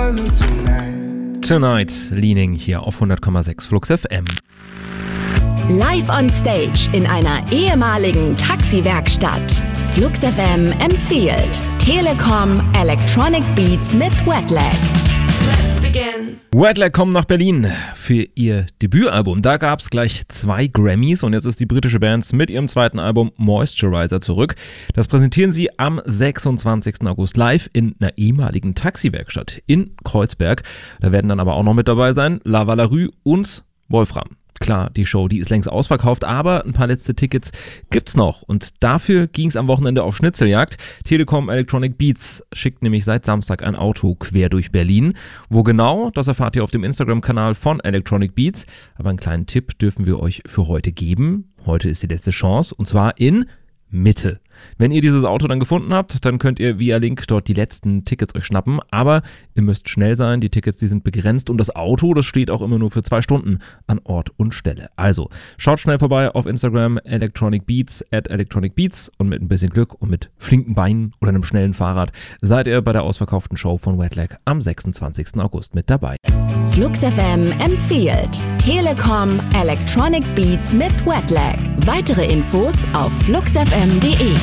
Tonight, Leaning hier auf 100,6 Flux FM. Live on Stage in einer ehemaligen Taxiwerkstatt. Flux FM empfiehlt Telekom Electronic Beats mit Wetlag. Let's begin. Wetlag kommen nach Berlin für ihr Debütalbum. Da gab es gleich 2 Grammys und jetzt ist die britische Band mit ihrem zweiten Album Moisturizer zurück. Das präsentieren sie am 26. August live in einer ehemaligen Taxiwerkstatt in Kreuzberg. Da werden dann aber auch noch mit dabei sein Lava La Rue und Wolfram. Klar, die Show, die ist längst ausverkauft, aber ein paar letzte Tickets gibt's noch. Und dafür ging's am Wochenende auf Schnitzeljagd. Telekom Electronic Beats schickt nämlich seit Samstag ein Auto quer durch Berlin. Wo genau, das erfahrt ihr auf dem Instagram-Kanal von Electronic Beats. Aber einen kleinen Tipp dürfen wir euch für heute geben. Heute ist die letzte Chance und zwar in Mitte. Wenn ihr dieses Auto dann gefunden habt, dann könnt ihr via Link dort die letzten Tickets euch schnappen, aber ihr müsst schnell sein, die Tickets, die sind begrenzt und das Auto, das steht auch immer nur für 2 Stunden an Ort und Stelle. Also, schaut schnell vorbei auf Instagram @electronicbeats und mit ein bisschen Glück und mit flinken Beinen oder einem schnellen Fahrrad seid ihr bei der ausverkauften Show von Wetlag am 26. August mit dabei. Flux FM empfiehlt Telekom Electronic Beats mit Wetlag. Weitere Infos auf fluxfm.de.